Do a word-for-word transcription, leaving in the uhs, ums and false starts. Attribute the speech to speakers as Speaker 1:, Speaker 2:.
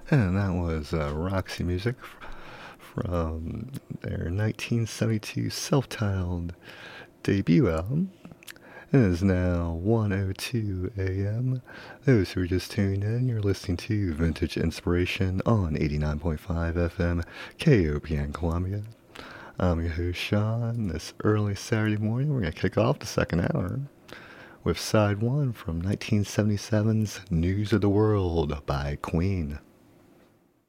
Speaker 1: And that was uh, Roxy Music from their nineteen seventy-two self-titled debut album. It is now one oh two a.m. Those who are just tuned in, you're listening to Vintage Inspiration on eighty-nine point five F M K O P N Columbia. I'm your host Sean. This early Saturday morning, we're going to kick off the second hour with side one from nineteen seventy-seven's News of the World by Queen.